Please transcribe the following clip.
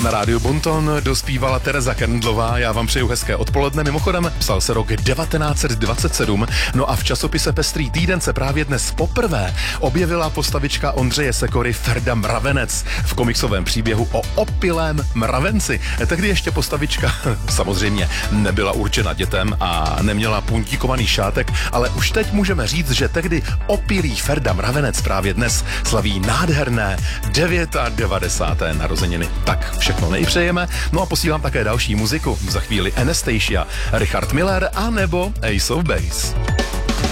Na rádiu Bonton dospívala Tereza Kerndlová, já vám přeju hezké odpoledne. Mimochodem psal se rok 1927, no a v časopise Pestrý týden se právě dnes poprvé objevila postavička Ondřeje Sekory Ferda Mravenec v komiksovém příběhu o opilém mravenci. Tehdy ještě postavička samozřejmě nebyla určena dětem a neměla puntíkovaný šátek, ale už teď můžeme říct, že tehdy opilý Ferda Mravenec právě dnes slaví nádherné 99. narozeniny. Tak všechno nejpřejeme, no a posílám také další muziku. Za chvíli Anastasia, Richard Miller a nebo Ace of Base.